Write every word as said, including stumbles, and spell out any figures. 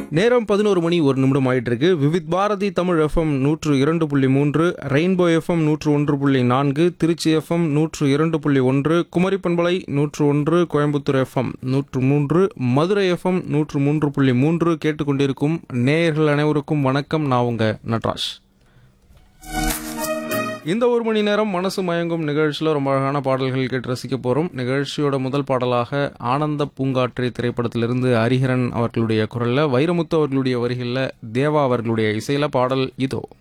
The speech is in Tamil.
நேரம் பதினோரு மணி ஒரு நிமிடம் ஆயிட்டு இருக்கு. விவித் பாரதி தமிழ் எஃப்எம் நூற்று இரண்டு புள்ளி மூன்று, ரெயின்போ எஃப்எம் நூற்று ஒன்று புள்ளி நான்கு, திருச்சி எஃப்எம் நூற்று இரண்டு புள்ளி ஒன்று, குமரி பண்பலை நூற்று ஒன்று, கோயம்புத்தூர் எஃப்எம் நூற்று மூன்று, மதுரை எஃப்எம் நூற்று மூன்று புள்ளி மூன்று கேட்டுக்கொண்டிருக்கும் நேயர்கள் அனைவருக்கும் வணக்கம். நான் உங்க நட்ராஜ். இந்த ஒரு மணி நேரம் மனசு மயங்கும் நிகழ்ச்சியில் ரொம்ப அழகான பாடல்கள் கேட்டு ரசிக்க போகிறோம். நிகழ்ச்சியோட முதல் பாடலாக ஆனந்த பூங்காற்றி திரைப்படத்திலிருந்து ஹரிஹரன் அவர்களுடைய குரலில், வைரமுத்து அவர்களுடைய வரிகளில், தேவா அவர்களுடைய இசையில் பாடல் இதோ.